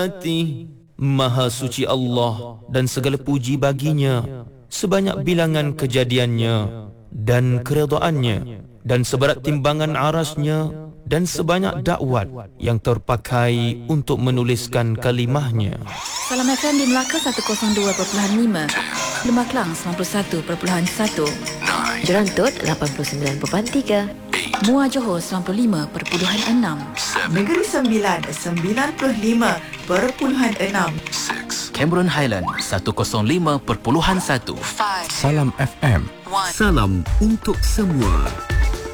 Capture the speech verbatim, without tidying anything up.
ayatihi. Maha suci Allah dan segala puji baginya, sebanyak bilangan kejadiannya dan keredaannya, dan seberat timbangan arasnya, dan sebanyak dakwat yang terpakai untuk menuliskan kalimahnya. Salam F M di Melaka seratus dua perpuluhan lima, Lembah Kelang sembilan puluh satu perpuluhan satu, Jerantut lapan puluh sembilan perpuluhan tiga, Muar Johor sembilan puluh lima perpuluhan enam, Negeri Sembilan sembilan puluh lima perpuluhan enam, Cameron Highland seratus lima perpuluhan satu. Salam F M. Salam untuk semua.